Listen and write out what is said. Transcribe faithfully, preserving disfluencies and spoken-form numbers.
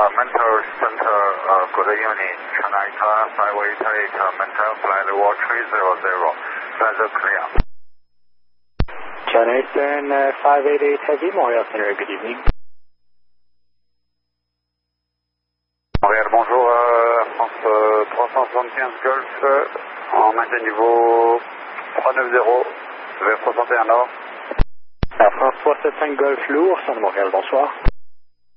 Mental Center, uh, good evening. China five eight eight, uh, Mental Flight Level three zero zero. That's clear. China Eastern uh, five eight eight Heavy, Montreal Center, good evening. Montréal, bonjour, euh, France euh, trois cent soixante-quinze Golf, euh, en maintien niveau trois neuf zéro, vers soixante et un nord. Air France trois sept cinq Golf lourd, Centre de Montréal, bonsoir.